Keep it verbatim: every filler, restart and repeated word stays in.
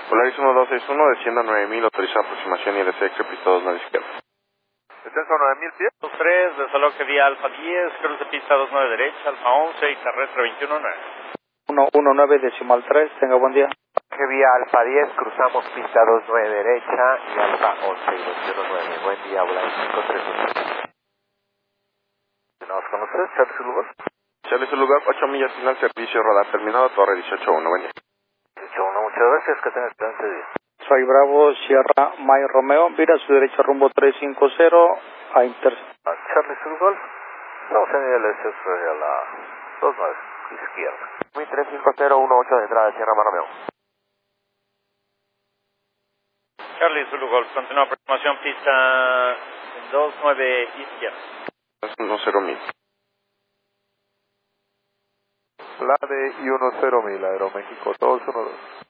Polaris uno dos seis uno, descienda nueve mil, autoriza aproximación y L C X, pista dos nueve izquierda. Descenso nueve mil pies. dos tres, desaloje vía Alfa diez, cruce pista dos nueve derecha, Alfa once y terrestre veintiuno nueve. uno uno nueve decimal tres, tenga buen día. Que vía Alfa diez, cruzamos pista dos nueve derecha y Alfa once y veintiuno nueve. Buen día, Volaris cinco tres uno. Continuamos con ustedes, Charlie Zulu Golf. Charlie Zulu Golf, ocho millas final, servicio radar terminado, torre dieciocho uno, buen día. dieciocho uno, muchas gracias, que tengan excelente día. Soy Bravo, Sierra, Mike Romeo, vira a su derecha rumbo trescientos cincuenta a interceptar. Charlie Zulu Golf, estamos en el S S a la dos nueve, izquierda. tres cinco cero uno ocho de entrada, Sierra Mike Romeo. Charlie Zulu Golf, continúa aproximación pista dos nueve izquierda. uno cero mil. Lade y uno cero mil, Aeroméxico dos uno dos.